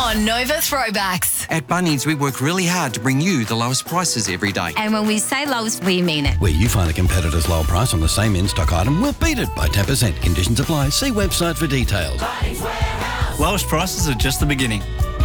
on Nova Throwbacks. At Bunnings, we work really hard to bring you the lowest prices every day. And when we say lowest, we mean it. Where you find a competitor's lower price on the same in-stock item, we'll beat it by 10%. Conditions apply. See website for details. Lowest prices are just the beginning.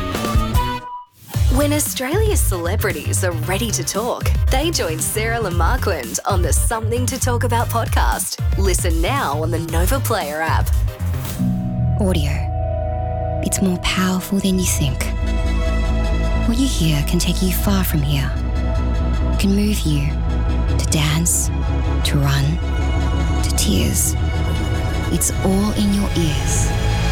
When Australia's celebrities are ready to talk, they join Sarah Lamarquand on the Something to Talk About podcast. Listen now on the Nova Player app. Audio. It's more powerful than you think. What you hear can take you far from here. It can move you to dance, to run, to tears. It's all in your ears.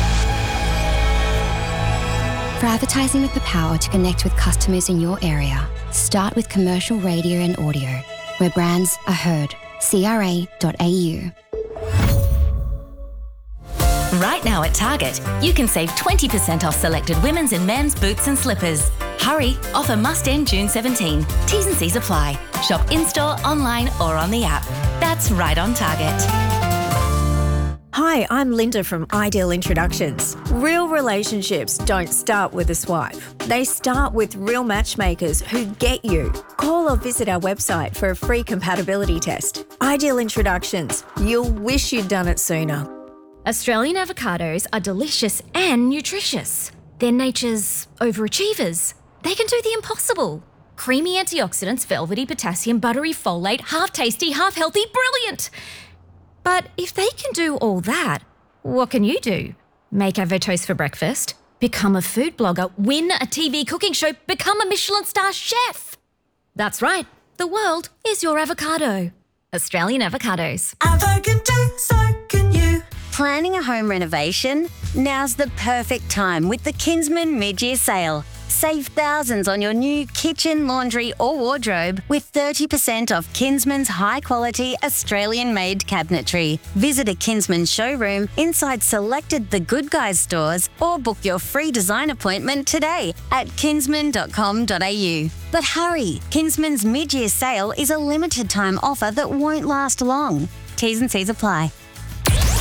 For advertising with the power to connect with customers in your area, start with commercial radio and audio, where brands are heard. CRA.au. Right now at Target, you can save 20% off selected women's and men's boots and slippers. Hurry, offer must end June 17. T's and C's apply. Shop in-store, online or on the app. That's right on Target. Hi, I'm Linda from Ideal Introductions. Real relationships don't start with a swipe. They start with real matchmakers who get you. Call or visit our website for a free compatibility test. Ideal Introductions. You'll wish you'd done it sooner. Australian avocados are delicious and nutritious. They're nature's overachievers. They can do the impossible. Creamy antioxidants, velvety potassium, buttery folate, half tasty, half healthy, brilliant. But if they can do all that, what can you do? Make avotoast for breakfast, become a food blogger, win a TV cooking show, become a Michelin star chef. That's right, the world is your avocado. Australian avocados. Avocado, so can you. Planning a home renovation? Now's the perfect time with the Kinsman mid-year sale. Save thousands on your new kitchen, laundry or wardrobe with 30% off Kinsman's high-quality Australian-made cabinetry. Visit a Kinsman showroom inside selected The Good Guys stores or book your free design appointment today at kinsman.com.au. But hurry, Kinsman's mid-year sale is a limited time offer that won't last long. T's and C's apply.